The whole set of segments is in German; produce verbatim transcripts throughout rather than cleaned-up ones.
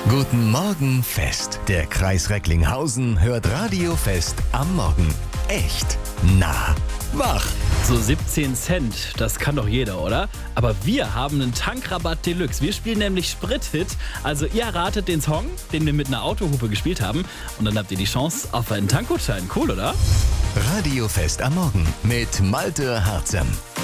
Guten Morgen Fest. Der Kreis Recklinghausen hört Radio Fest am Morgen. Echt nah, wach. So siebzehn Cent, das kann doch jeder, oder? Aber wir haben einen Tankrabatt Deluxe. Wir spielen nämlich Sprit-Hit. Also ihr erratet den Song, den wir mit einer Autohupe gespielt haben. Und dann habt ihr die Chance auf einen Tankgutschein. Cool, oder? Radio Fest am Morgen mit Malte Harzem.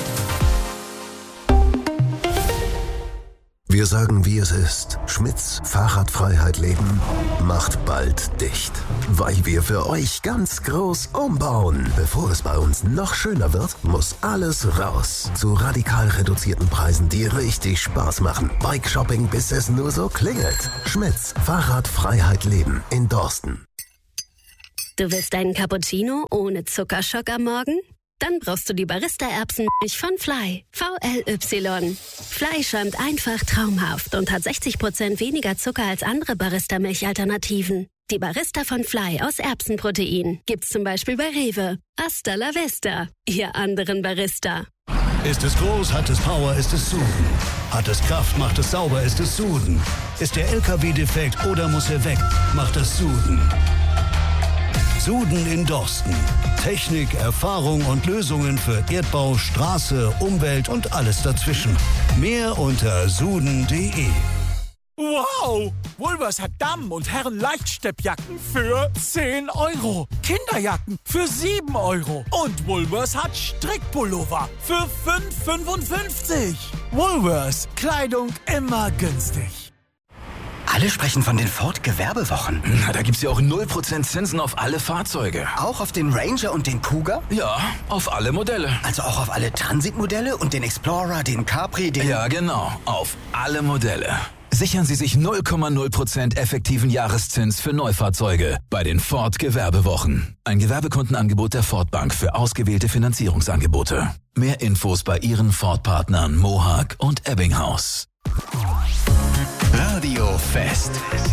Wir sagen, wie es ist. Schmitz Fahrradfreiheit Leben macht bald dicht, weil wir für euch ganz groß umbauen. Bevor es bei uns noch schöner wird, muss alles raus. Zu radikal reduzierten Preisen, die richtig Spaß machen. Bike-Shopping, bis es nur so klingelt. Schmitz Fahrradfreiheit Leben in Dorsten. Du willst einen Cappuccino ohne Zuckerschock am Morgen? Dann brauchst du die Barista-Erbsenmilch von Fly. V L Y. Fly schäumt einfach traumhaft und hat sechzig Prozent weniger Zucker als andere Barista-Milch-Alternativen. Die Barista von Fly aus Erbsenprotein gibt's zum Beispiel bei Rewe. Hasta la Vista, ihr anderen Barista. Ist es groß, hat es Power, ist es Suden. Hat es Kraft, macht es sauber, ist es Suden. Ist der L K W defekt oder muss er weg, macht es Suden. Suden in Dorsten. Technik, Erfahrung und Lösungen für Erdbau, Straße, Umwelt und alles dazwischen. Mehr unter suden punkt de. Wow! Woolworths hat Damen- und Herren-Leichtsteppjacken für zehn Euro. Kinderjacken für sieben Euro. Und Woolworths hat Strickpullover für fünf fünfundfünfzig. Woolworths. Kleidung immer günstig. Alle sprechen von den Ford-Gewerbewochen. Na, da gibt's ja auch null Prozent Zinsen auf alle Fahrzeuge. Auch auf den Ranger und den Kuga? Ja, auf alle Modelle. Also auch auf alle Transit-Modelle und den Explorer, den Capri, den... Ja, genau. Auf alle Modelle. Sichern Sie sich null Komma null Prozent effektiven Jahreszins für Neufahrzeuge bei den Ford-Gewerbewochen. Ein Gewerbekundenangebot der Ford Bank für ausgewählte Finanzierungsangebote. Mehr Infos bei Ihren Ford-Partnern Mohawk und Ebbinghaus. Radio Fest.